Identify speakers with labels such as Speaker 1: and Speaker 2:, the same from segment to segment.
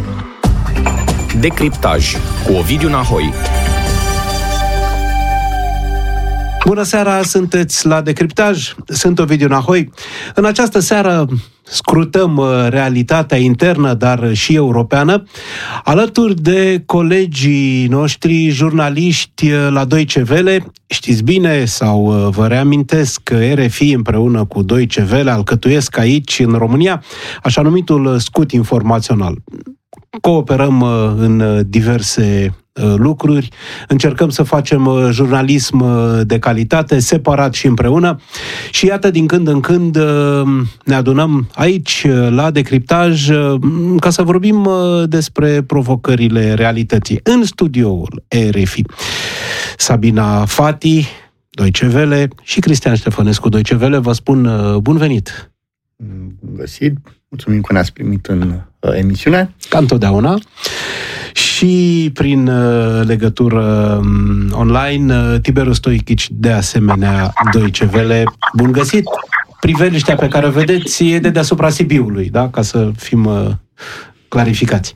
Speaker 1: Decriptaj cu Ovidiu Nahoi.
Speaker 2: Bună seara, sunteți la Decriptaj, sunt Ovidiu Nahoi. În această seară scrutăm realitatea internă, dar și europeană, alături de colegii noștri, jurnaliști la Deutsche Welle. Știți bine, sau vă reamintesc că RFI împreună cu Deutsche Welle alcătuiesc aici, în România, așa numitul scut informațional. Cooperăm în diverse lucruri, încercăm să facem jurnalism de calitate, separat și împreună, și iată, din când în când ne adunăm aici la Decriptaj ca să vorbim despre provocările realității. În studioul RFI, Sabina Fati, Deutsche Welle, și Cristian Ștefănescu, Deutsche Welle, vă spun bun venit!
Speaker 3: Bun găsit! Mulțumim că ne-ați primit în emisiune.
Speaker 2: Ca întotdeauna. Și prin legătură online, Tiberiu Stoichici, de asemenea, Deutsche Welle. Bun găsit! Priveliștea pe care o vedeți e de deasupra Sibiului, da? Ca să fim clarificați.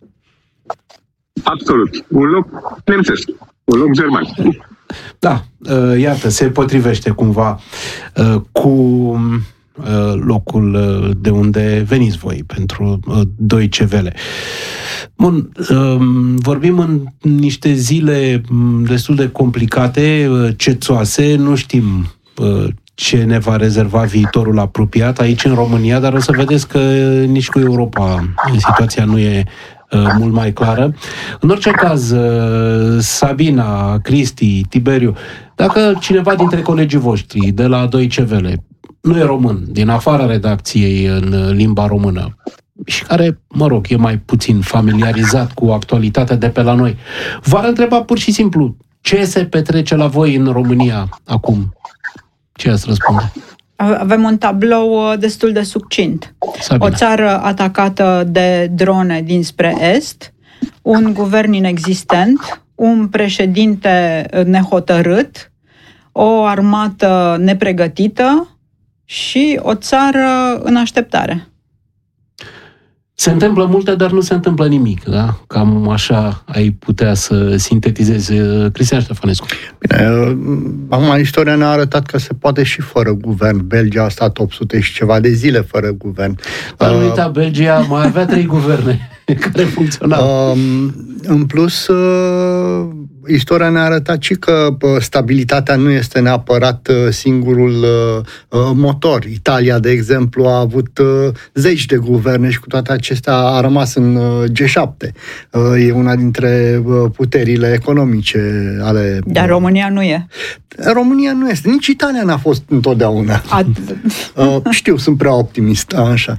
Speaker 4: Absolut. Un loc nemțesc. Un loc german.
Speaker 2: Da, iată, se potrivește cumva cu locul de unde veniți voi pentru Deutsche Welle. Bun, vorbim în niște zile destul de complicate, cețoase, nu știm ce ne va rezerva viitorul apropiat aici în România, dar o să vedeți că nici cu Europa situația nu e mult mai clară. În orice caz, Sabina, Cristi, Tiberiu, dacă cineva dintre colegii voștri de la Deutsche Welle nu e român, din afara redacției în limba română, și care, mă rog, e mai puțin familiarizat cu actualitatea de pe la noi, v-ar întreba pur și simplu ce se petrece la voi în România acum, ce ați răspunde?
Speaker 5: Avem un tablou destul de succint. Sabina. O țară atacată de drone dinspre est, un guvern inexistent, un președinte nehotărât, o armată nepregătită și o țară în așteptare.
Speaker 2: Se întâmplă multe, dar nu se întâmplă nimic, da? Cam așa ai putea să sintetizezi. Cristian Ștefănescu.
Speaker 3: Bine, acum istoria ne-a arătat că se poate și fără guvern. Belgia a stat 800 și ceva de zile fără guvern.
Speaker 2: Dar nu uita, Belgia mai avea 3 guverne care funcționau.
Speaker 3: În plus, istoria ne-a arătat și că stabilitatea nu este neapărat singurul motor. Italia, de exemplu, a avut zeci de guverne și cu toate acestea a rămas în G7. E una dintre puterile economice ale...
Speaker 5: Dar România nu e.
Speaker 3: România nu este. Nici Italia n-a fost întotdeauna. Știu, sunt prea optimist. Așa.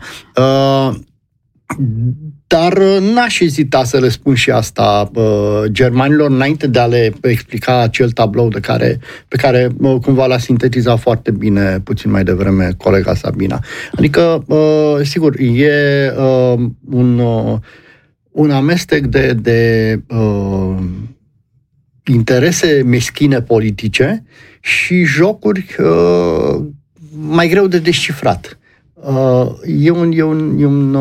Speaker 3: Dar n-aș ezita să le spun și asta germanilor, înainte de a le explica acel tablou pe care cumva l-a sintetizat foarte bine puțin mai devreme colega Sabina. Adică, sigur, e un amestec de interese meschine politice și jocuri mai greu de descifrat. E un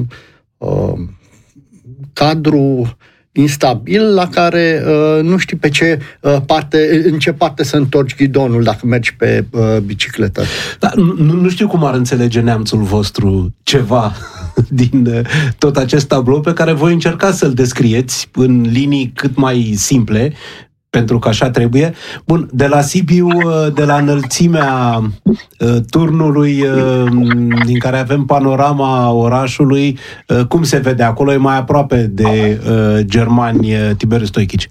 Speaker 3: cadru instabil la care nu știi în ce parte să întorci ghidonul dacă mergi pe bicicletă.
Speaker 2: Dar nu știu cum ar înțelege neamțul vostru ceva din tot acest tablou pe care voi încercați să-l descrieți în linii cât mai simple, pentru că așa trebuie. Bun, de la Sibiu, de la înălțimea turnului din care avem panorama orașului, cum se vede? Acolo e mai aproape de germani, Tiberiu Stoichici.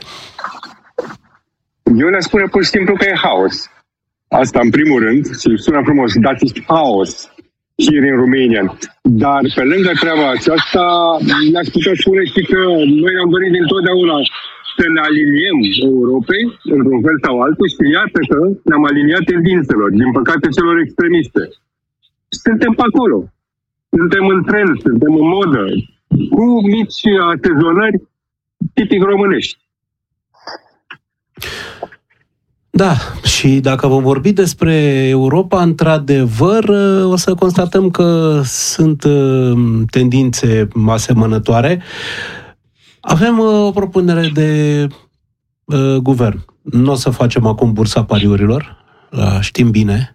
Speaker 4: Eu le spune pur și simplu că e haos. Asta în primul rând, și sună frumos, dat ist haos here in Romania. Dar pe lângă treaba aceasta, le-aș putea spune și că noi am dorit dintotdeauna să ne aliniem Europei, într-un fel sau altul, și iată că ne-am aliniat tendințelor, din păcate celor extremiste. Suntem pe acolo. Suntem în trend, suntem în modă, cu mici asezonări tipic românești.
Speaker 2: Da, și dacă vom vorbi despre Europa, într-adevăr, o să constatăm că sunt tendințe asemănătoare. Avem o propunere de guvern. Nu o să facem acum bursa pariurilor, știm bine.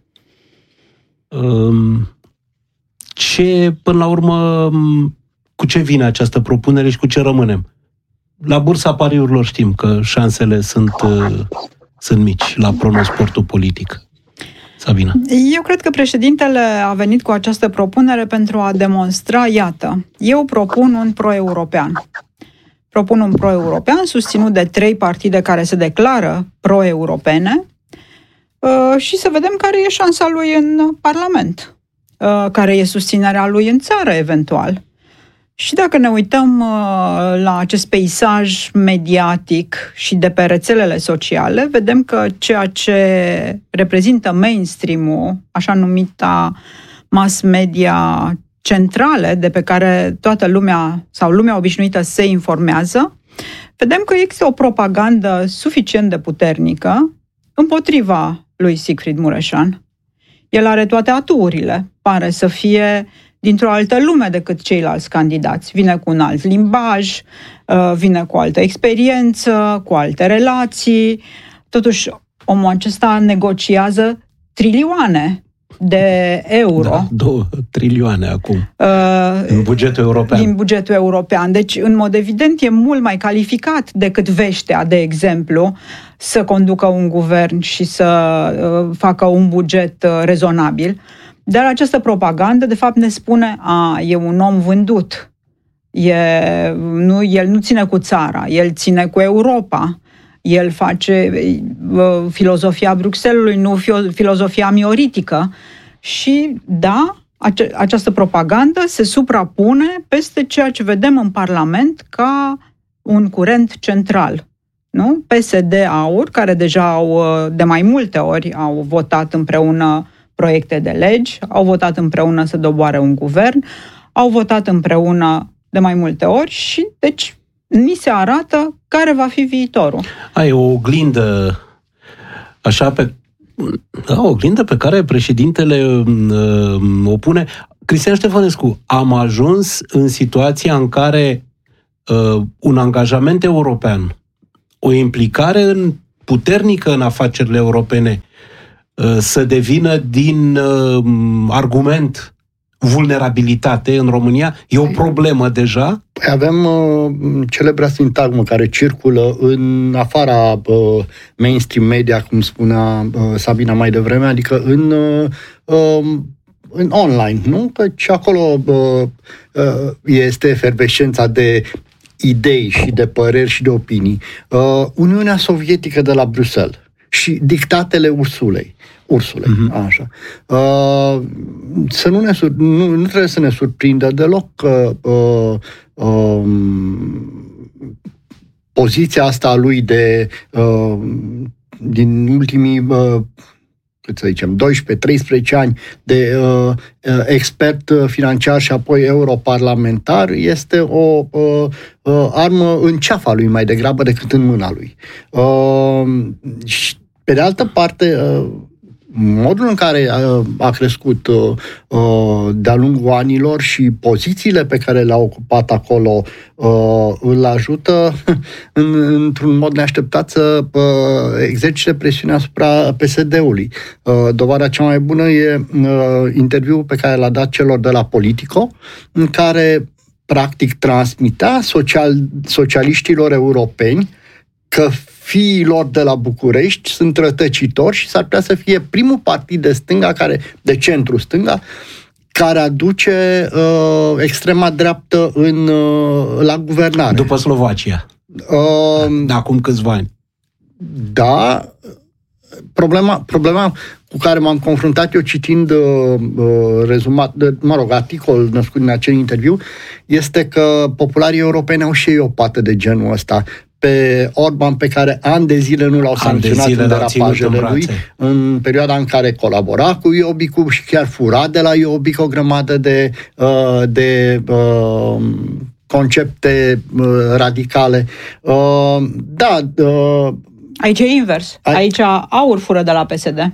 Speaker 2: Până la urmă, cu ce vine această propunere și cu ce rămânem? La bursa pariurilor știm că șansele sunt mici la pronosportul politic. Sabina.
Speaker 5: Eu cred că președintele a venit cu această propunere pentru a demonstra, iată, eu propun un pro-european. Propun un pro-european susținut de 3 partide care se declară pro-europene și să vedem care e șansa lui în Parlament, care e susținerea lui în țară, eventual. Și dacă ne uităm la acest peisaj mediatic și de pe rețelele sociale, vedem că ceea ce reprezintă mainstream-ul, așa numita mass media centrale, de pe care toată lumea sau lumea obișnuită se informează, vedem că există o propagandă suficient de puternică împotriva lui Siegfried Mureșan. El are toate aturile, pare să fie dintr-o altă lume decât ceilalți candidați. Vine cu un alt limbaj, vine cu o altă experiență, cu alte relații. Totuși, omul acesta negociază trilioane de euro.
Speaker 2: Da, 2 trilioane acum. În bugetul european.
Speaker 5: Din bugetul european. Deci, în mod evident, e mult mai calificat decât Veștea, de exemplu, să conducă un guvern și să facă un buget rezonabil. Dar această propagandă, de fapt, ne spune, e un om vândut. El nu ține cu țara, el ține cu Europa. El face filozofia Bruxellesului, nu filozofia mioritică. Și, da, această propagandă se suprapune peste ceea ce vedem în Parlament ca un curent central. Nu? PSD-AUR, care deja de mai multe ori au votat împreună proiecte de legi, au votat împreună să doboare un guvern, au votat împreună de mai multe ori și, deci, ni se arată care va fi viitorul.
Speaker 2: Ai o oglindă, o oglindă pe care președintele o pune. Cristian Ștefănescu, am ajuns în situația în care un angajament european, o implicare puternică în afacerile europene, să devină din argument vulnerabilitate în România? E o problemă deja?
Speaker 3: Avem celebra sintagmă care circulă în afara mainstream media, cum spunea Sabina mai devreme, adică în online, nu? Căci acolo este efervescența de idei și de păreri și de opinii. Uniunea Sovietică de la Bruxelles și dictatele Ursulei, așa. Nu trebuie să ne surprindă deloc că poziția asta a lui din ultimii 12-13 ani de expert financiar și apoi europarlamentar este o armă în ceafa lui mai degrabă decât în mâna lui. Și pe de altă parte, modul în care a crescut de-a lungul anilor și pozițiile pe care le-a ocupat acolo îl ajută într-un mod neașteptat să exercite presiunea asupra PSD-ului. Dovada cea mai bună e interviul pe care l-a dat celor de la Politico, în care practic transmitea socialiștilor europeni că fiilor de la București sunt rătăcitori și s-ar putea să fie primul partid de stânga, de centru-stânga, care aduce extrema dreaptă la guvernare.
Speaker 2: După Slovacia. Acum câțiva ani.
Speaker 3: Da. Problema cu care m-am confruntat eu citind articol născut din acel interviu, este că popularii europeni au și ei o pată de genul ăsta. Pe Orban, pe care ani de zile nu l-au sancționat în derapajele lui, în perioada în care colabora cu Iobicu și chiar fura de la Iobic o grămadă de concepte radicale.
Speaker 5: Aici e invers. Aici AUR fură de la PSD.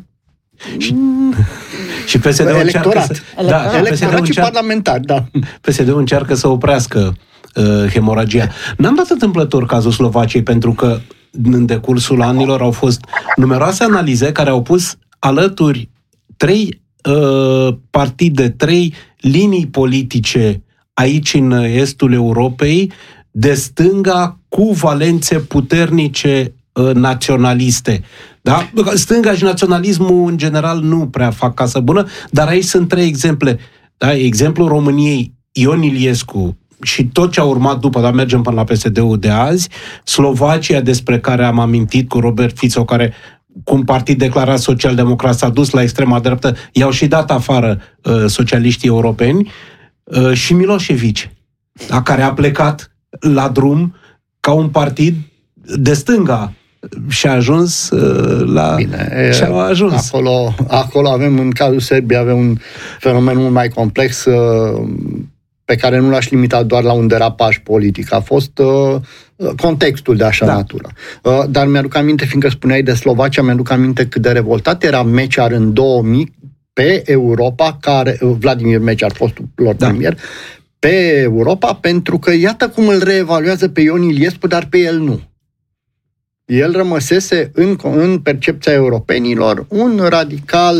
Speaker 2: Și PSD-ul
Speaker 3: electorat. Electorat și parlamentar, da.
Speaker 2: PSD-ul încearcă să oprească hemoragia. N-am dat întâmplător cazul Slovaciei, pentru că în decursul anilor au fost numeroase analize care au pus alături 3 partide, 3 linii politice aici în estul Europei, de stânga, cu valențe puternice naționaliste. Da? Stânga și naționalismul în general nu prea fac casă bună, dar aici sunt 3 exemple. Da? Exemplul României, Ion Iliescu și tot ce a urmat după, dar mergem până la PSD-ul de azi, Slovacia, despre care am amintit, cu Robert Fico, care cu un partid declarat social-democrat s-a dus la extrema dreaptă, i-au și dat afară socialiștii europeni, și Milošević, da, care a plecat la drum ca un partid de stânga și a ajuns la...
Speaker 3: Bine,
Speaker 2: și a ajuns.
Speaker 3: Acolo avem, în cazul Serbiei, avem un fenomen mult mai complex pe care nu l-aș limita doar la un derapaj politic. A fost contextul de așa natură. Dar mi-aduc aminte, fiindcă spuneai de Slovacia, mi-aduc aminte cât de revoltat era Mečiar în 2000 pe Europa, Vladimir Mečiar, fostul lor premier, pe Europa, pentru că iată cum îl reevaluează pe Ion Iliescu, dar pe el nu. El rămăsese în percepția europenilor un radical,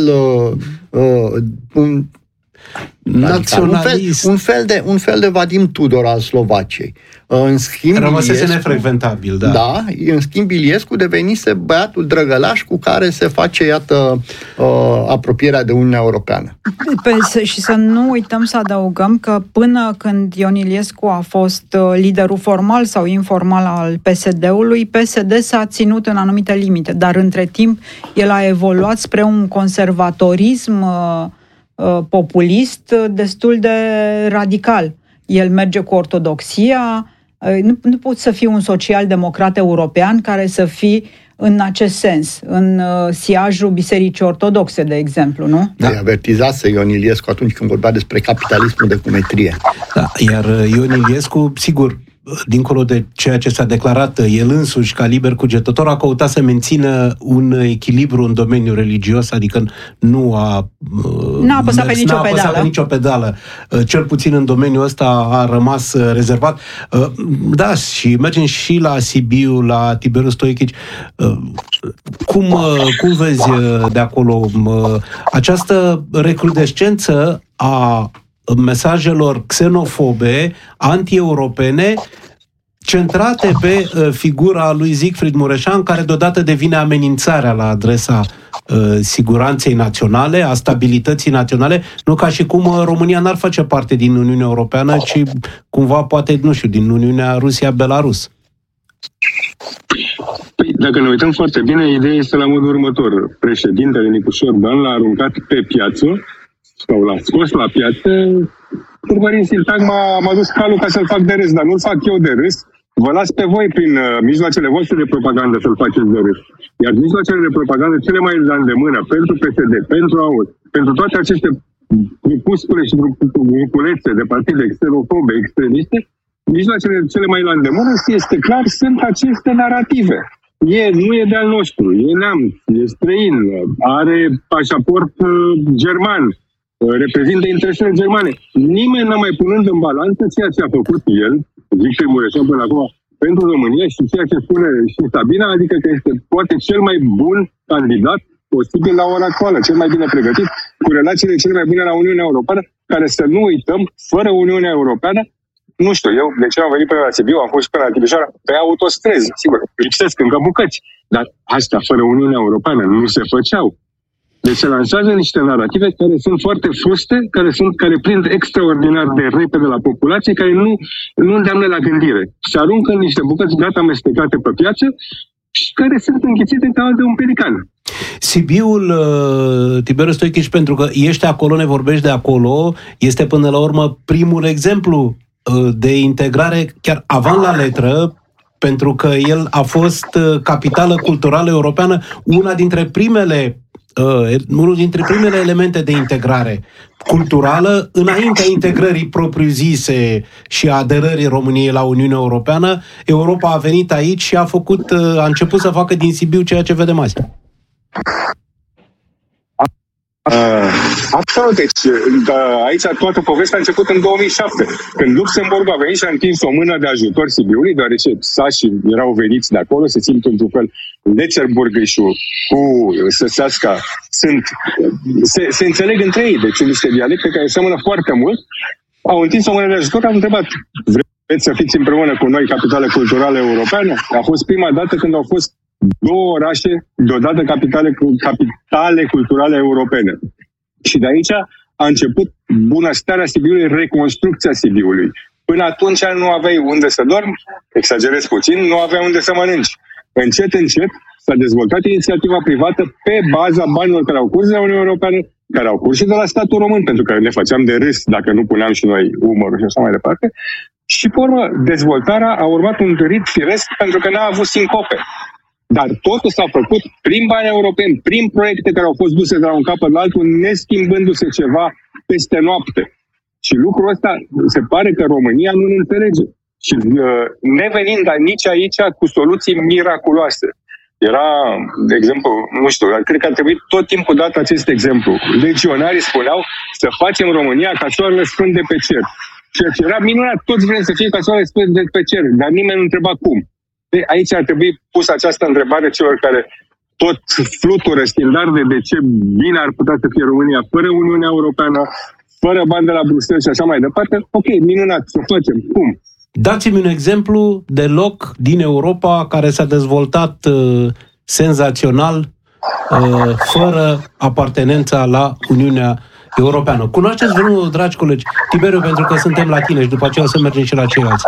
Speaker 2: naționalist.
Speaker 3: Un fel de Vadim Tudor al Slovaciei. În schimb,
Speaker 2: rămăsese nefrecventabil, da.
Speaker 3: Da, în schimb Iliescu devenise băiatul drăgălaș cu care se face, iată, apropierea de Uniunea Europeană.
Speaker 5: Și să nu uităm să adăugăm că până când Ion Iliescu a fost liderul formal sau informal al PSD-ului, PSD s-a ținut în anumite limite, dar între timp el a evoluat spre un conservatorism populist destul de radical. El merge cu ortodoxia. Nu poți să fii un social-democrat european care să fii în acest sens, în siajul Bisericii Ortodoxe, de exemplu, nu?
Speaker 3: Da. Avertizase Ion Iliescu atunci când vorbea despre capitalismul de cumetrie.
Speaker 2: Da, iar Ion Iliescu, sigur, dincolo de ceea ce s-a declarat el însuși ca liber cugetător, a căutat să mențină un echilibru în domeniul religios, adică n-a apăsat pe nicio pedală. Cel puțin în domeniul ăsta a rămas rezervat. Da, și mergem și la Sibiu, la Tiberiu Stoichici. Cum vezi de acolo această recrudescență a mesajelor xenofobe, anti-europene, centrate pe figura lui Siegfried Mureșan, care deodată devine amenințarea la adresa siguranței naționale, a stabilității naționale, nu ca și cum România n-ar face parte din Uniunea Europeană, ci cumva poate, nu știu, din Uniunea Rusia-Belarus.
Speaker 4: Păi, dacă ne uităm foarte bine, ideea este la modul următor. Președintele Nicu Șordan l-a aruncat pe piață sau l-a scos la piață, urmărind sintagma, am adus calul ca să-l fac de râs, dar nu-l fac eu de râs, vă las pe voi prin mijloacele voastre de propagandă să-l faceți de râs. Iar mijloacele de propagandă cele mai la îndemână pentru PSD, pentru AUR, pentru toate aceste grupuscule și grupulețe de partide xenofobe, extremiste, mijloacele cele mai la îndemână, este clar, sunt aceste narrative. Nu e de-al nostru, e neamț, e străin, are pașaport german, reprezintă interesele germane. Nimeni n-a mai punând în balanță ceea ce a făcut el, Siegfried Mureșan până acum, pentru România și ceea ce spune și Sabina, adică că este poate cel mai bun candidat posibil la ora actuală, cel mai bine pregătit, cu relațiile cele mai bune la Uniunea Europeană, care, să nu uităm, fără Uniunea Europeană, nu știu, eu de ce am venit până la Sibiu, am fost și până la Timișoara, pe autostrăzi, sigur, lipsesc încă bucăți, dar astea fără Uniunea Europeană nu se făceau. Deci se lansează niște narrative care sunt foarte fruste, care prind extraordinar de repede la populație, care nu îndeamnă la gândire. Se aruncă în niște bucăți gata amestecate pe piață și care sunt înghițite ca de un pelican.
Speaker 2: Sibiul, Tiberiu Stoichici, pentru că ești acolo, ne vorbești de acolo, este până la urmă primul exemplu de integrare chiar avant la letră, pentru că el a fost capitală culturală europeană, una dintre primele unul dintre primele elemente de integrare culturală, înaintea integrării propriu-zise și a aderării României la Uniunea Europeană, Europa a venit aici și a început să facă din Sibiu ceea ce vedem azi.
Speaker 4: Absolut, deci aici toată povestea a început în 2007, când Luxemburg a venit și a întins o mână de ajutor Sibiului, deoarece sașii erau veniți de acolo, se simt într-un fel Lețerburgășul cu Săseasca, se înțeleg între ei, deci niște dialecte care seamănă foarte mult, au întins o mână de ajutor, au întrebat, vreți să fiți împreună cu noi capitale culturale europeană? A fost prima dată când au fost două orașe, deodată capitale culturale europene. Și de aici a început bunăstarea Sibiului, reconstrucția Sibiului. Până atunci nu aveai unde să dormi, exagerez puțin, nu aveai unde să mănânci. Încet, încet s-a dezvoltat inițiativa privată pe baza banilor care au curs de la Uniunea Europeană, care au curs și de la statul român, pentru că ne făceam de râs dacă nu puneam și noi umărul și așa mai departe. Și, pe urmă, dezvoltarea a urmat un rit firesc pentru că n-a avut sincope. Dar totul s-a făcut prin bani europeni, prin proiecte care au fost duse de la un capăt la altul, neschimbându-se ceva peste noapte. Și lucrul ăsta se pare că România nu înțelege. Și nevenind nici aici cu soluții miraculoase. Era, de exemplu, nu știu, cred că ar trebui tot timpul dat acest exemplu. Legionarii spuneau să facem România ca soarele sfânt de pe cer. Ceea ce era minunat, toți vrem să fie ca soarele sfânt de pe cer, dar nimeni nu întreba cum. Aici ar trebui pus această întrebare celor care tot flutură standarde de ce bine ar putea să fie România fără Uniunea Europeană, fără bani de la Bruxelles și așa mai departe. Ok, minunat, să facem. Cum?
Speaker 2: Dați-mi un exemplu de loc din Europa care s-a dezvoltat senzațional fără apartenența la Uniunea Europeană. Cunoașteți vreunul, dragi colegi? Tiberiu, pentru că suntem la tine și după aceea o să mergem și la ceilalți.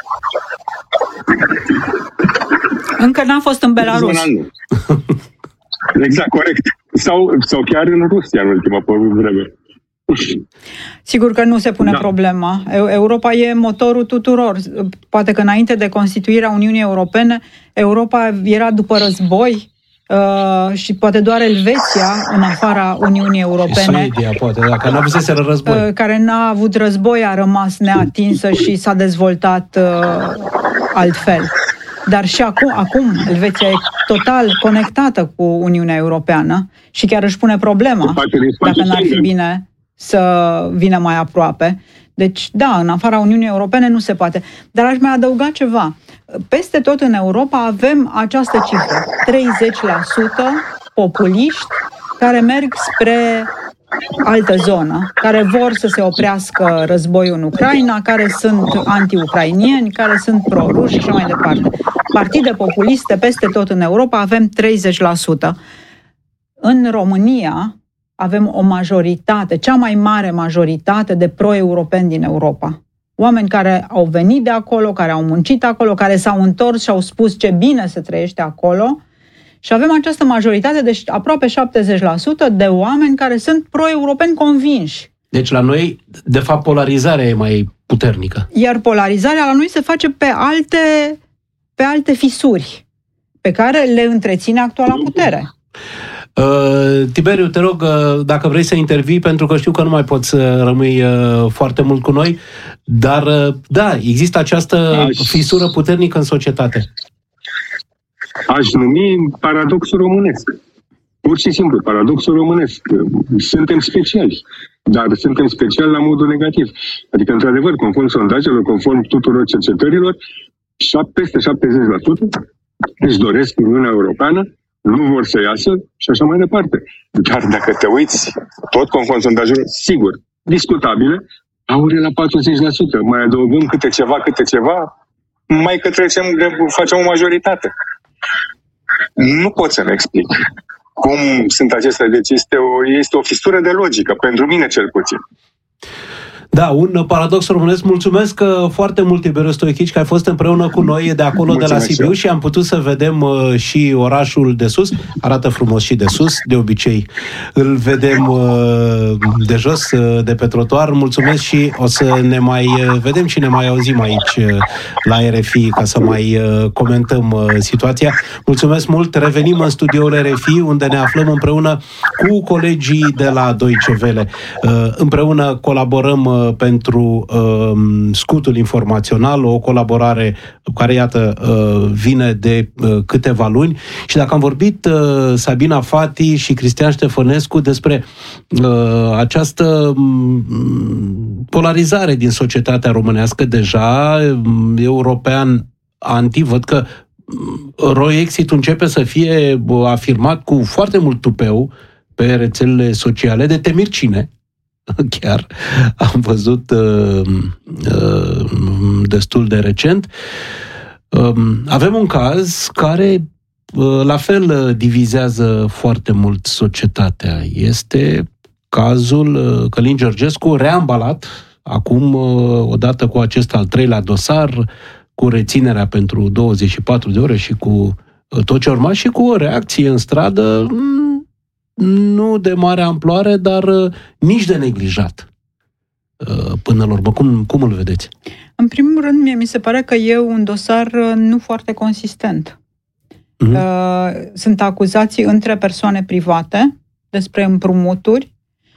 Speaker 5: Încă n-am fost în Belarus.
Speaker 4: Exact, corect. Sau chiar în Rusia în ultima vreme.
Speaker 5: Sigur că nu se pune problema. Europa e motorul tuturor. Poate că înainte de constituirea Uniunii Europene, Europa era după război și poate doar Elveția, în afara Uniunii Europene,
Speaker 2: și Suedia, poate, dacă n-a avuseseră război,
Speaker 5: care n-a avut război, a rămas neatinsă și s-a dezvoltat altfel. Dar și acum Elveția e total conectată cu Uniunea Europeană și chiar își pune problema dacă n-ar fi bine să vină mai aproape. Deci, da, în afara Uniunii Europene nu se poate. Dar aș mai adăuga ceva. Peste tot în Europa avem această cifră. 30% populiști care merg spre altă zonă, care vor să se oprească războiul în Ucraina, care sunt anti-ucrainieni, care sunt pro-ruși și așa mai departe. Partide populiste peste tot în Europa avem 30%. În România avem o majoritate, cea mai mare majoritate de pro-europeni din Europa. Oameni care au venit de acolo, care au muncit acolo, care s-au întors și au spus ce bine se trăiește acolo. Și avem această majoritate de aproape 70% de oameni care sunt pro-europeni convinși.
Speaker 2: Deci la noi, de fapt, polarizarea e mai puternică.
Speaker 5: Iar polarizarea la noi se face pe alte fisuri pe care le întreține actuala putere.
Speaker 2: Tiberiu, te rog, dacă vrei să intervii, pentru că știu că nu mai poți să rămâi foarte mult cu noi, dar da, există această fisură puternică în societate.
Speaker 4: Aș numi paradoxul românesc. Pur și simplu, paradoxul românesc. Suntem speciali, dar suntem speciali la modul negativ. Adică, într-adevăr, conform sondajelor, conform tuturor cercetărilor, peste 70% își doresc Uniunea Europeană, nu vor să iasă și așa mai departe. Dar dacă te uiți, tot conform sondajelor, sigur, discutabile, aure la 40%. Mai adăugăm câte ceva, mai că facem o majoritate. Nu pot să-mi explic cum sunt acestea. Deci este o fisură de logică, pentru mine cel puțin.
Speaker 2: Da, un paradox românesc. Mulțumesc foarte mult, Tiberiu Stoichici, că ai fost împreună cu noi de acolo, mulțumesc de la Sibiu și am putut să vedem și orașul de sus. Arată frumos și de sus, de obicei îl vedem de jos, de pe trotuar. Mulțumesc și o să ne mai vedem și ne mai auzim aici la RFI ca să mai comentăm situația. Mulțumesc mult, revenim în studioul RFI unde ne aflăm împreună cu colegii de la Deutsche Welle. Împreună colaborăm pentru scutul informațional, o colaborare care, iată, vine de câteva luni. Și dacă am vorbit Sabina Fati și Cristian Ștefănescu despre această polarizare din societatea românească deja, european anti, văd că Roexit începe să fie afirmat cu foarte mult tupeu pe rețelele sociale de temircine. Chiar am văzut destul de recent. Avem un caz care la fel divizează foarte mult societatea. Este cazul Călin Georgescu, reambalat acum odată cu acest al treilea dosar, cu reținerea pentru 24 de ore și cu tot ce urma și cu o reacție în stradă nu de mare amploare, dar nici de neglijat. Până la urmă, cum îl vedeți?
Speaker 5: În primul rând, mie mi se pare că e un dosar nu foarte consistent. Sunt acuzații între persoane private despre împrumuturi.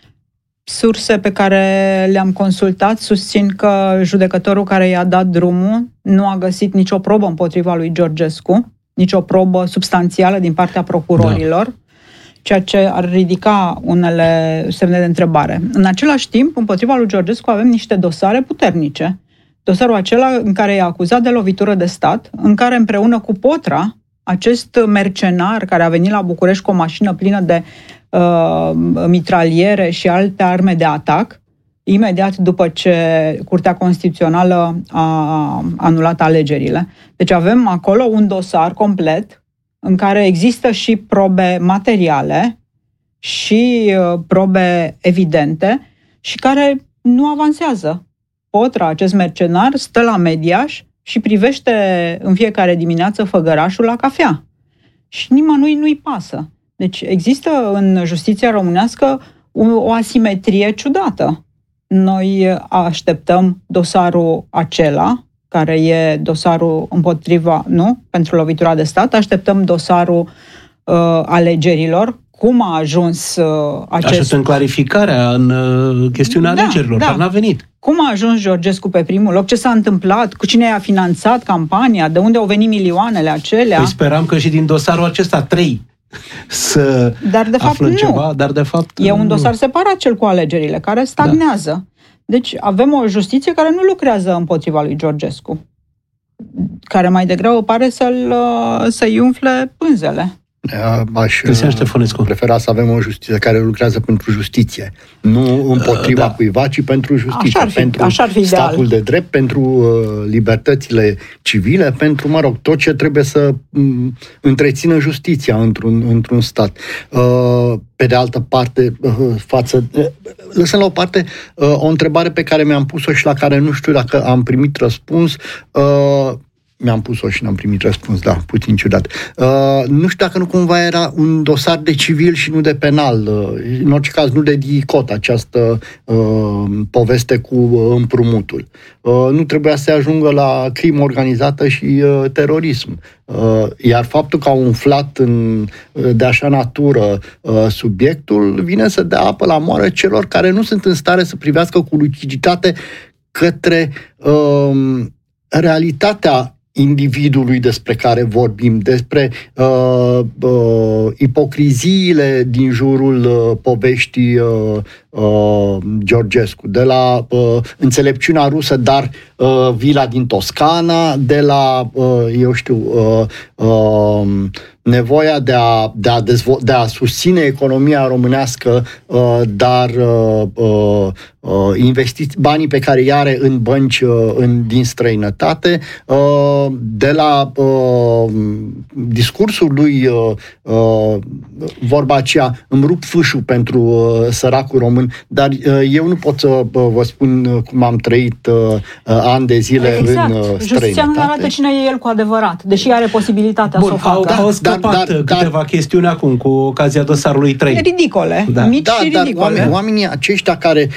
Speaker 5: Surse pe care le-am consultat susțin că judecătorul care i-a dat drumul nu a găsit nicio probă împotriva lui Georgescu, nicio probă substanțială din partea procurorilor. Da. Ceea ce ar ridica unele semne de întrebare. În același timp, împotriva lui Georgescu avem niște dosare puternice. Dosarul acela în care e acuzat de lovitură de stat, în care împreună cu Potra, acest mercenar care a venit la București cu o mașină plină de mitraliere și alte arme de atac, imediat după ce Curtea Constituțională a anulat alegerile. Deci avem acolo un dosar complet în care există și probe materiale și probe evidente și care nu avansează. Potra, acest mercenar, stă la Mediaș și privește în fiecare dimineață făgărașul la cafea. Și nimănui nu-i pasă. Deci există în justiția românească o asimetrie ciudată. Noi așteptăm dosarul acela, care e dosarul împotriva, nu? Pentru lovitura de stat. Așteptăm dosarul alegerilor. Cum a ajuns acest...
Speaker 2: Așteptăm clarificarea în chestiunea alegerilor, care n-a venit.
Speaker 5: Cum a ajuns Georgescu pe primul loc? Ce s-a întâmplat? Cu cine a finanțat campania? De unde au venit milioanele acelea?
Speaker 2: Păi speram că și din dosarul acesta 3 să aflăm ceva, dar de fapt...
Speaker 5: E un dosar separat cel cu alegerile, care stagnează. Da. Deci avem o justiție care nu lucrează împotriva lui Georgescu, care mai degrabă pare să-i umfle pânzele.
Speaker 3: Aș prefera să avem o justiție care lucrează pentru justiție, nu împotriva cuiva, ci pentru justiție, pentru statul de drept, pentru libertățile civile, pentru, tot ce trebuie să întrețină justiția într-un stat. Pe de altă parte, lăsăm la o parte o întrebare pe care mi-am pus-o și la care nu știu dacă am primit răspuns. Mi-am pus-o și n-am primit răspuns, da, puțin ciudat. Nu știu dacă nu cumva era un dosar de civil și nu de penal. În orice caz, nu de DICOT această poveste cu împrumutul. Nu trebuia să ajungă la crimă organizată și terorism. Iar faptul că au umflat de așa natură subiectul vine să dea apă la moară celor care nu sunt în stare să privească cu luciditate către realitatea individului despre care vorbim, despre ipocriziile din jurul poveștii Georgescu, de la înțelepciunea rusă, dar vila din Toscana, de la, nevoia de a susține economia românească, dar banii pe care îi are în bănci din străinătate, de la discursul lui, vorba aceea, îmi rup fâșul pentru săracul român, dar eu nu pot să vă spun cum am trăit ani de zile în străinătate.
Speaker 5: Justiția nu arată cine e el cu adevărat, deși are posibilitatea să o facă.
Speaker 2: Au scăpat câteva chestiuni acum cu ocazia dosarului 3.
Speaker 5: Ridicole, mici și ridicole.
Speaker 3: Oamenii aceștia care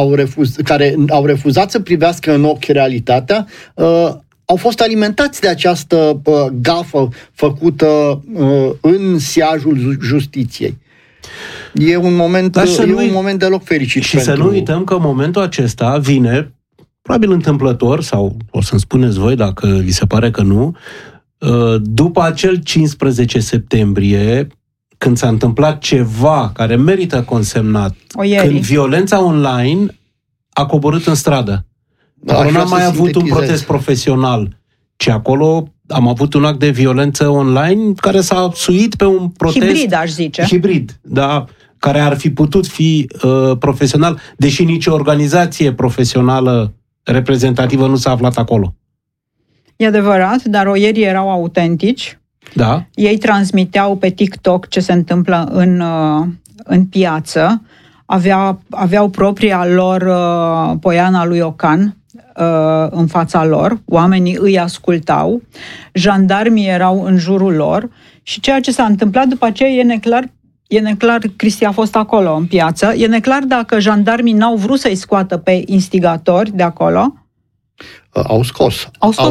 Speaker 3: au refuzat să privească în ochi realitatea, au fost alimentați de această gafă făcută în siajul justiției. E un moment deloc fericit.
Speaker 2: Și să nu uităm că în momentul acesta vine, probabil întâmplător, sau o să-mi spuneți voi dacă vi se pare că nu, după acel 15 septembrie, când s-a întâmplat ceva care merită consemnat, când violența online a coborât în stradă. Acolo n-am mai avut un protest profesional, ci acolo am avut un act de violență online care s-a suit pe un protest...
Speaker 5: Hibrid, aș zice.
Speaker 2: Hibrid, da, care ar fi putut fi profesional, deși nicio organizație profesională reprezentativă nu s-a aflat acolo.
Speaker 5: E adevărat, dar oierii erau autentici.
Speaker 2: Da.
Speaker 5: Ei transmiteau pe TikTok ce se întâmplă în piață. Aveau propria lor poiana lui Ocan în fața lor. Oamenii îi ascultau. Jandarmii erau în jurul lor. Și ceea ce s-a întâmplat după aceea e neclar, Cristi a fost acolo în piață, e neclar dacă jandarmii n-au vrut să-i scoată pe instigatori de acolo.
Speaker 3: Au scos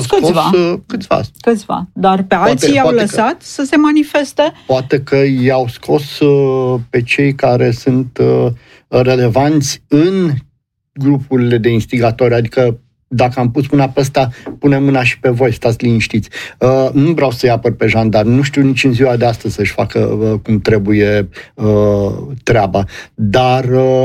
Speaker 5: câțiva. Dar pe alții i-au lăsat să se manifeste.
Speaker 3: Poate că i-au scos pe cei care sunt relevanți în grupurile de instigatori, adică dacă am pus mâna pe ăsta, punem mâna și pe voi, stați liniștiți. Nu vreau să-i apăr pe jandarmi, nu știu nici în ziua de astăzi să-și facă cum trebuie treaba, dar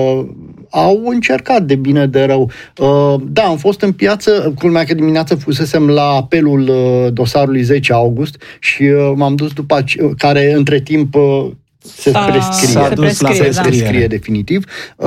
Speaker 3: au încercat de bine de rău. Da, am fost în piață, culmea că dimineață fusesem la apelul dosarului 10 august și m-am dus după care între timp se prescrie definitiv.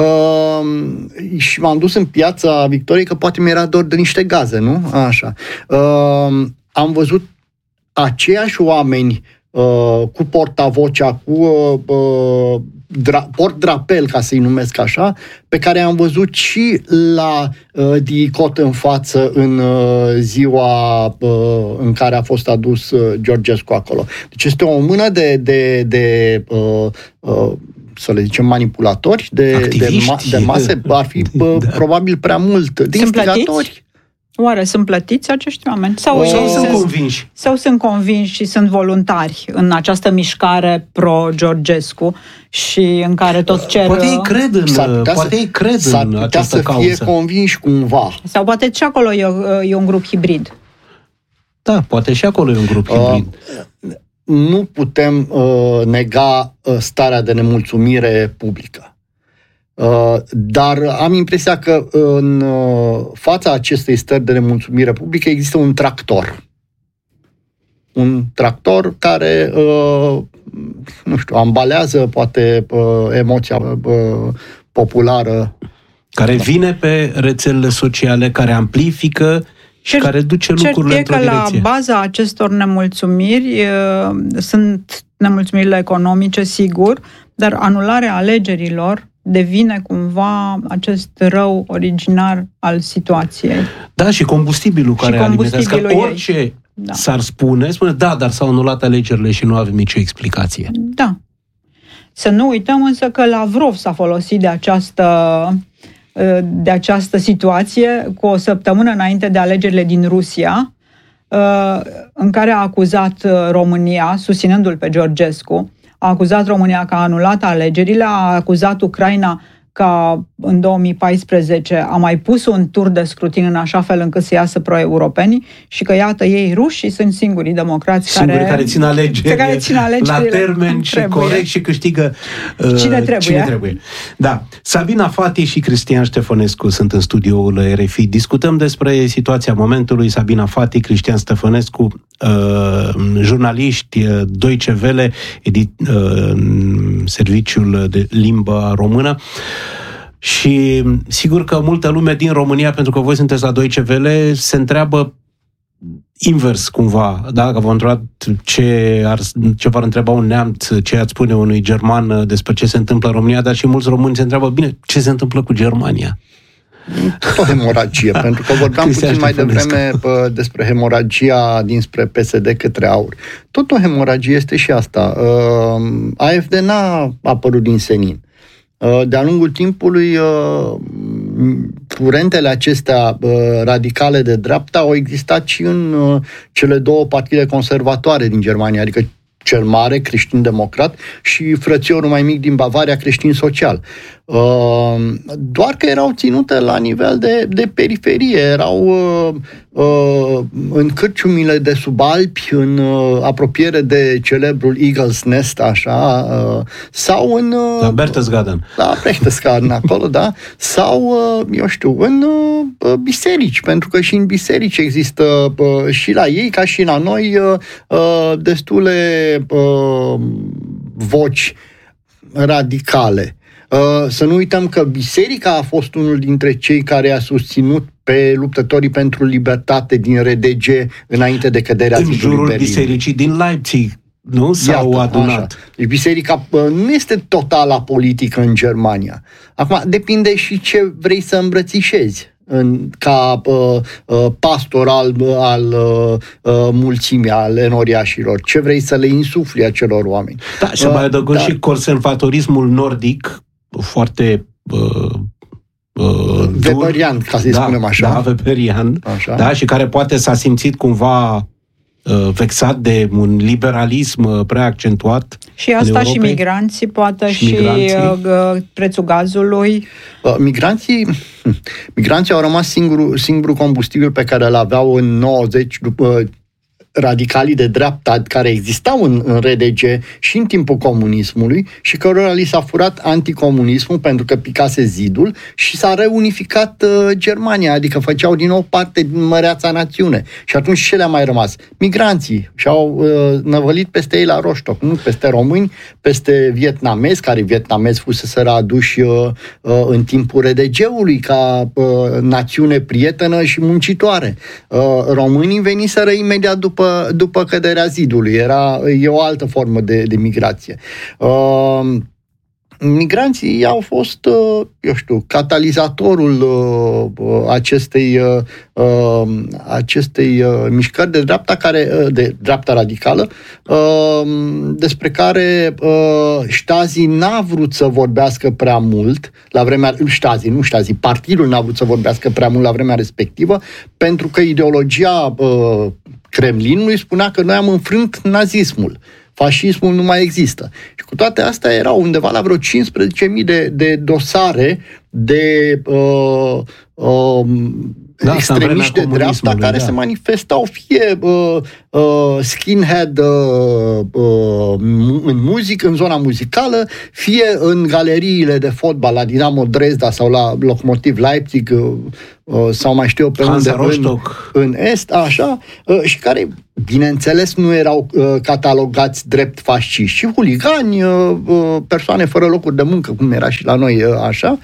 Speaker 3: Și m-am dus în Piața Victoriei, că poate mi-era dor de niște gaze, nu? Așa. Am văzut aceiași oameni cu portavocea, cu port-drapel, ca să-i numesc așa, pe care am văzut și la DICOT în față în ziua în care a fost adus Georgescu acolo. Deci este o mână de să le zicem manipulatori, de mase, ar fi probabil prea mult, de instigatori.
Speaker 5: Oare sunt plătiți acești oameni?
Speaker 2: Sau sunt convinși?
Speaker 5: Sau sunt convinși și sunt voluntari în această mișcare pro-Georgescu și în care tot cer...
Speaker 2: Poate ei cred în această cauză.
Speaker 3: Să fie convinși cumva.
Speaker 5: Sau poate și acolo e un grup hibrid.
Speaker 2: Da, poate și acolo e un grup hibrid.
Speaker 3: Nu putem nega starea de nemulțumire publică. Dar am impresia că în fața acestei stări de nemulțumire publică există un tractor. Un tractor care, nu știu, ambalează poate emoția populară.
Speaker 2: Care vine pe rețelele sociale, care amplifică și care duce lucrurile într-o direcție.
Speaker 5: Cert e că la baza acestor nemulțumiri sunt nemulțumirile economice, sigur, dar anularea alegerilor devine cumva acest rău originar al situației.
Speaker 2: Da, și combustibilul care alimentează. Orice s-ar spune, da, dar s-au anulat alegerile și nu avem nicio explicație.
Speaker 5: Da. Să nu uităm însă că Lavrov s-a folosit de această situație cu o săptămână înainte de alegerile din Rusia, în care a acuzat România, susținându-l pe Georgescu, a acuzat România că a anulat alegerile, a acuzat Ucraina ca în 2014 a mai pus un tur de scrutin în așa fel încât să iasă pro-europenii și că iată ei rușii sunt singurii democrați
Speaker 2: care țin alegeri la termen și corect și câștigă cine trebuie. Da. Sabina Fati și Cristian Ștefănescu sunt în studioul RFI. Discutăm despre situația momentului. Sabina Fati, Cristian Ștefănescu, jurnaliști Deutsche Welle, serviciul de limbă română. Și sigur că multă lume din România, pentru că voi sunteți la Deutsche Welle, se întreabă invers cumva, da? Că v-am întrebat ce v-ar întreba un neamț, ce ați spune unui german despre ce se întâmplă în România, dar și mulți români se întreabă, bine, ce se întâmplă cu Germania?
Speaker 3: Tot hemoragie, pentru că vorbeam puțin mai devreme despre hemoragia dinspre PSD către AUR. Tot o hemoragie este și asta. AfD n-a apărut din senin. De-a lungul timpului, curentele acestea radicale de dreapta au existat și în cele două partide conservatoare din Germania, adică cel mare, creștin-democrat, și frățiorul mai mic din Bavaria, creștin-social. Doar că erau ținute la nivel de periferie, erau în cârciumile de sub Alpi, în apropiere de celebrul Eagle's Nest, așa, sau în...
Speaker 2: La Berchtesgaden.
Speaker 3: La Berchtesgaden, acolo, da, sau, eu știu, în biserici, pentru că și în biserici există, și la ei, ca și la noi, destule voci radicale. Să nu uităm că biserica a fost unul dintre cei care a susținut pe luptătorii pentru libertate din RDG înainte de căderea zidului Berlin.
Speaker 2: În jurul bisericii din Leipzig, nu? S-au adunat. Așa.
Speaker 3: Deci biserica nu este total apolitică în Germania. Acum, depinde și ce vrei să îmbrățișezi ca pastor al mulțimii, al enoriașilor. Ce vrei să le insufli acelor oameni?
Speaker 2: Da, și mai adăugăm și conservatorismul nordic, foarte
Speaker 3: weberian, ca să-i spunem așa.
Speaker 2: Da, weberian, da, și care poate s-a simțit cumva vexat de un liberalism prea accentuat.
Speaker 5: Și asta și migranții, poate și prețul gazului.
Speaker 3: Migranții au rămas singurul combustibil pe care îl aveau în 90 după radicalii de dreapta care existau în RDG și în timpul comunismului și cărora li s-a furat anticomunismul pentru că picase zidul și s-a reunificat Germania, adică făceau din nou parte din măreața națiune. Și atunci ce le-a mai rămas? Migranții și-au năvălit peste ei la Rostock, nu peste români, peste vietnamezi, care vietnamezi fuseseră aduși în timpul RDG-ului ca națiune prietenă și muncitoare. Românii veniseră imediat după căderea zidului. E o altă formă de migrație. Migranții au fost, eu știu, catalizatorul acestei mișcări de dreapta de dreapta radicală, despre care Stasi n-a vrut să vorbească prea mult la vremea partidul n-a vrut să vorbească prea mult la vremea respectivă, pentru că ideologia Kremlinului spunea că noi am înfrânt nazismul. Fascismul nu mai există. Și cu toate astea erau undeva la vreo 15.000 de dosare de extremiști de dreapta care se manifestau fie skinhead în zona muzicală, fie în galeriile de fotbal la Dinamo Dresda sau la Lokomotiv Leipzig sau mai știu eu pe unde în Est, așa, și care, bineînțeles, nu erau catalogați drept fasciști, și huligani, persoane fără locuri de muncă, cum era și la noi, așa.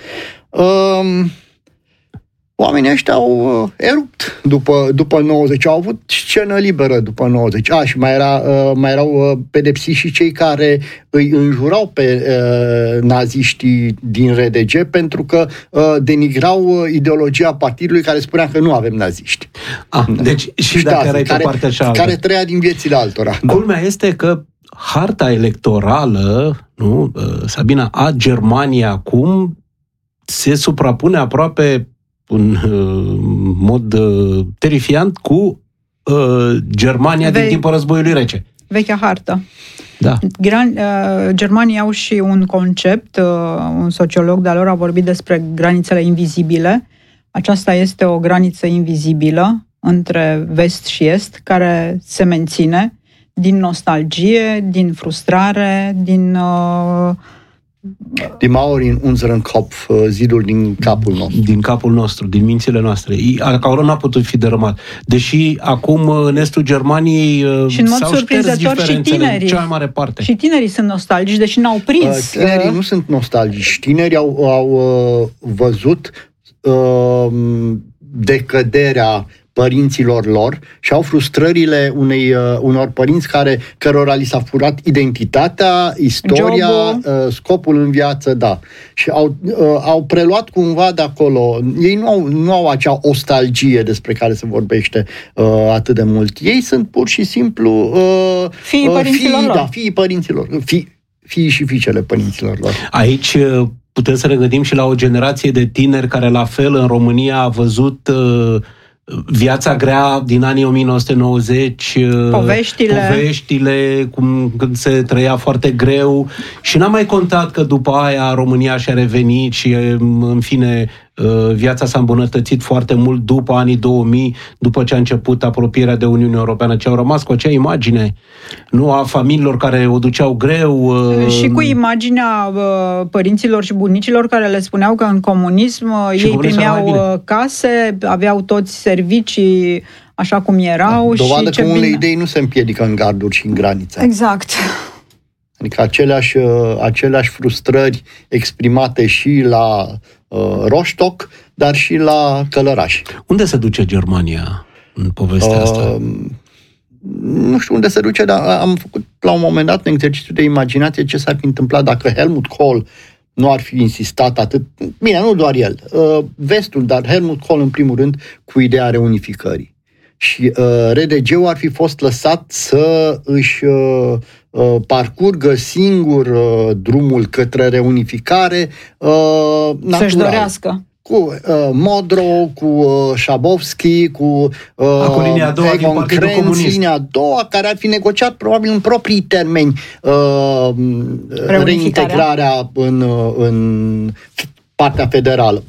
Speaker 3: Oamenii ăștia au erupt după 90, au avut scenă liberă după 90. Și mai erau pedepsiți și cei care îi înjurau pe naziștii din RDG pentru că denigrau ideologia partidului care spunea că nu avem naziști.
Speaker 2: Deci și dacă erai pe partea cealaltă.
Speaker 3: Care trăia din viețile altora.
Speaker 2: Culmea este că harta electorală, nu, Sabina, a Germaniei acum se suprapune aproape în mod terifiant cu Germania din timpul războiului rece.
Speaker 5: vechea hartă.
Speaker 2: Da.
Speaker 5: Germanii au și un concept, un sociolog de-a lor a vorbit despre granițele invizibile. Aceasta este o graniță invizibilă între vest și est, care se menține din nostalgie, din frustrare, din
Speaker 3: Die Mauer in unserem Kopf, zidul din capul nostru.
Speaker 2: Din capul nostru, din mințile noastre. Acolo n-a putut fi dărâmat. Deși acum în estul Germaniei
Speaker 5: și în mod
Speaker 2: s-au
Speaker 5: surprinzător
Speaker 2: șters
Speaker 5: și tinerii.
Speaker 2: în cea mai mare parte.
Speaker 5: Și tinerii sunt nostalgici, deși n-au prins.
Speaker 3: Tinerii nu sunt nostalgici. Tinerii au văzut decăderea părinților lor și au frustrările unor părinți cărora li s-a furat identitatea, istoria, scopul în viață, da. Și au preluat cumva de acolo. Ei nu au acea nostalgie despre care se vorbește atât de mult. Ei sunt pur și simplu
Speaker 5: fiii părinților lor.
Speaker 3: Da, fiii părinților. Fiii și fiicele părinților lor.
Speaker 2: Aici putem să ne gândim și la o generație de tineri care la fel în România a văzut viața grea din anii 1990, poveștile când se trăia foarte greu și n-a mai contat că după aia România și-a revenit și în fine viața s-a îmbunătățit foarte mult după anii 2000, după ce a început apropierea de Uniunea Europeană, ce au rămas cu acea imagine, nu, a familiilor care o duceau greu.
Speaker 5: Și cu imaginea părinților și bunicilor care le spuneau că în comunism ei primeau case, aveau toți servicii așa cum erau. Da,
Speaker 3: dovadă
Speaker 5: și
Speaker 3: că unele idei nu se împiedică în garduri și în granițe.
Speaker 5: Exact.
Speaker 3: Adică aceleași frustrări exprimate și la Rostock, dar și la Călărași.
Speaker 2: Unde se duce Germania în povestea asta?
Speaker 3: Nu știu unde se duce, dar am făcut la un moment dat un exercițiu de imaginație ce s-ar fi întâmplat dacă Helmut Kohl nu ar fi insistat atât, bine, nu doar el, vestul, dar Helmut Kohl în primul rând, cu ideea reunificării. Și RDG-ul ar fi fost lăsat să își parcurgă singur drumul către reunificare natural.
Speaker 5: Să-și dorească.
Speaker 3: Cu Modro, cu Șabovski, cu
Speaker 2: linia a doua
Speaker 3: Egon Krenz, linia a doua, care ar fi negociat probabil în proprii termeni reintegrarea în partea federală.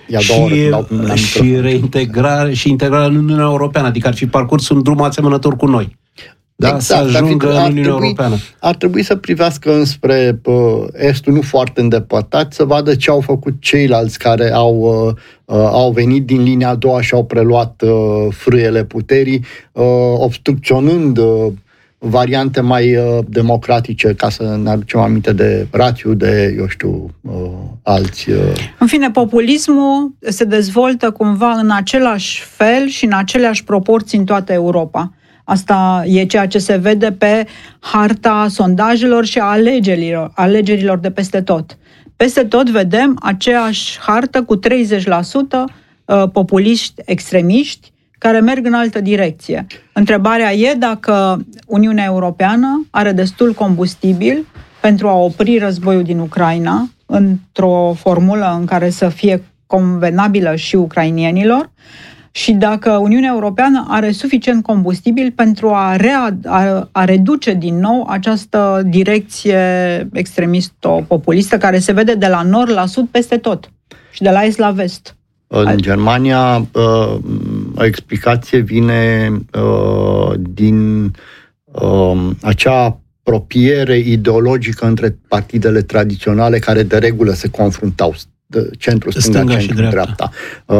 Speaker 2: Și integrarea în Uniunea Europeană, adică ar fi parcurs un drum asemănător cu noi. Da, exact, să ajungă în Uniunea Europeană.
Speaker 3: Ar trebui să privească înspre estul nu foarte îndepărtat, să vadă ce au făcut ceilalți care au venit din linia a doua și au preluat frâiele puterii, obstrucționând variante mai democratice, ca să ne aducem aminte de Rațiu, de, eu știu, alți...
Speaker 5: În fine, populismul se dezvoltă cumva în același fel și în aceleași proporții în toată Europa. Asta e ceea ce se vede pe harta sondajelor și a alegerilor de peste tot. Peste tot vedem aceeași hartă cu 30% populiști extremiști care merg în altă direcție. Întrebarea e dacă Uniunea Europeană are destul combustibil pentru a opri războiul din Ucraina într-o formulă în care să fie convenabilă și ucrainienilor și dacă Uniunea Europeană are suficient combustibil pentru a reduce din nou această direcție extremisto-populistă care se vede de la nord la sud peste tot și de la est la vest.
Speaker 3: În Germania, o explicație vine din acea apropiere ideologică între partidele tradiționale care de regulă se confruntau, centru-stânga, centru-dreapta.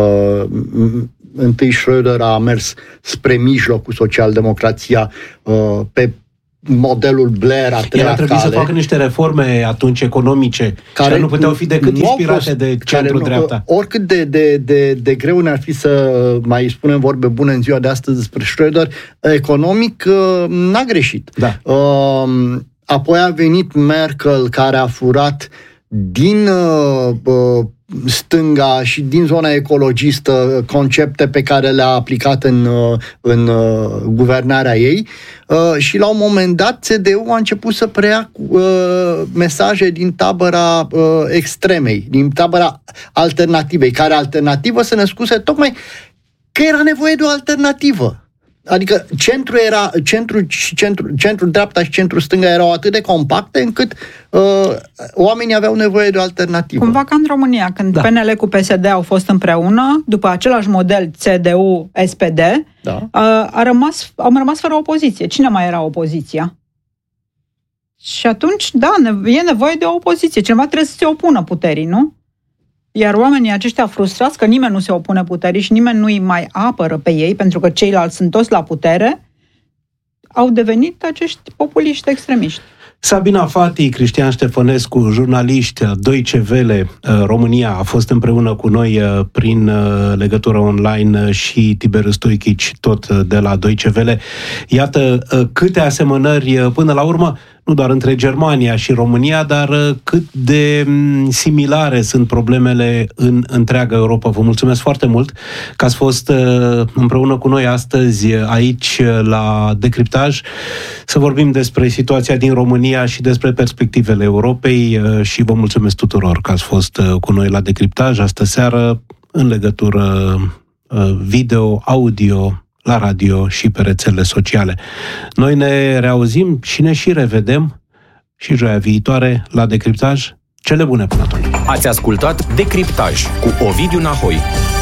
Speaker 3: Întâi Schröder a mers spre mijloc cu socialdemocrația pe modelul Blair, a treia
Speaker 2: El a trebuit să facă niște reforme atunci economice, care nu puteau fi decât inspirate de centru-dreapta.
Speaker 3: Oricât de greu ne-ar fi să mai spunem vorbe bune în ziua de astăzi despre Schröder, economic n-a greșit.
Speaker 2: Da.
Speaker 3: Apoi a venit Merkel, care a furat din stânga și din zona ecologistă concepte pe care le-a aplicat în guvernarea ei și la un moment dat CDU a început să preia mesaje din tabăra extremei, din tabăra alternativei, care alternativă se născuse tocmai că era nevoie de o alternativă. Adică centrul dreapta și centrul stânga erau atât de compacte încât oamenii aveau nevoie de o alternativă.
Speaker 5: Cumva ca în România, când PNL cu PSD au fost împreună, după același model CDU-SPD, au rămas fără opoziție. Cine mai era opoziția? Și atunci, e nevoie de o opoziție. Cineva trebuie să se opună puterii, nu? Iar oamenii aceștia frustrați că nimeni nu se opune puterii și nimeni nu îi mai apără pe ei, pentru că ceilalți sunt toți la putere, au devenit acești populiști extremiști.
Speaker 2: Sabina Fati, Cristian Ștefănescu, jurnaliști, Deutsche Welle România, a fost împreună cu noi prin legătură online, și Tiberiu Stoichici, tot de la Deutsche Welle. Iată câte asemănări până la urmă, nu doar între Germania și România, dar cât de similare sunt problemele în întreaga Europa. Vă mulțumesc foarte mult că ați fost împreună cu noi astăzi aici la Decriptaj să vorbim despre situația din România și despre perspectivele Europei, și vă mulțumesc tuturor că ați fost cu noi la Decriptaj astă seară în legătură video, audio, la radio și pe rețelele sociale. Noi ne reauzim și ne și revedem și joia viitoare la Decriptaj. Cele bune până atunci!
Speaker 1: Ați ascultat Decriptaj cu Ovidiu Nahoi.